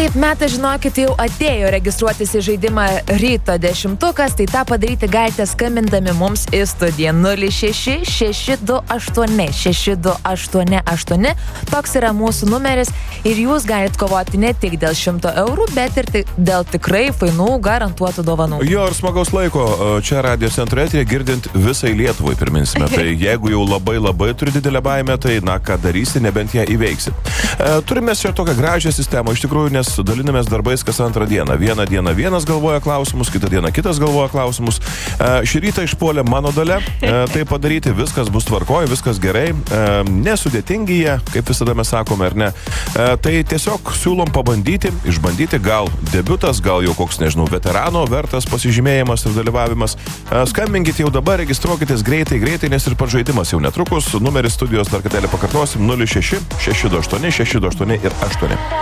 Taip, metas, žinokit, jau atėjo registruotis į žaidimą Ryto 10-ukas, tai tą padaryti galite skambindami mums į studiją 06 628 6288. Toks yra mūsų numeris ir jūs galite kovoti ne tik dėl 100 eurų, bet ir dėl tikrai fainų garantuotų dovanų. Jo, ir smagaus laiko čia Radio Centro eteryje girdint visai Lietuvai, priminsime. Tai jeigu jau labai turi didelę baimę, tai na, ką darysi, nebent ją įveiksi. Turime čia tokią gražią sistemą, iš tikrųjų, nes dalinamės darbais kas antrą dieną. Vieną dieną vienas galvoja klausimus, kitą dieną kitas galvoja klausimus. Šį rytą išpuolė mano dalia. Tai padaryti, viskas bus tvarkoj, viskas gerai. Nesudėtingi jie, kaip visada mes sakome, ar ne. Tai tiesiog siūlom pabandyti, išbandyti, gal debiutas, gal jau koks, nežinau, veterano vertas pasižymėjimas ir dalyvavimas. Skambinkit jau dabar, registruokitės greitai, nes ir pats žaidimas jau netrukus. Numeris studijos dar kartelį pakartosim 06 628 628 ir 8.